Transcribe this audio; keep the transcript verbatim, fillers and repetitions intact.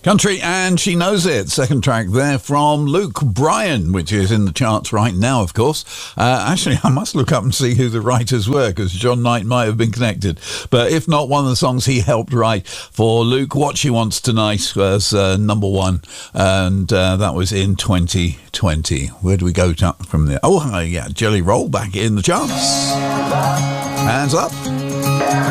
Country and She Knows It. Second track there from Luke Bryan, which is in the charts right now, of course. Uh, actually, I must look up and see who the writers were, because John Knight might have been connected. But if not, one of the songs he helped write for Luke, What She Wants Tonight, was uh, number one. And uh, that was in twenty twenty. Where do we go to, from there? Oh, uh, yeah, Jelly Roll back in the charts. Hands up.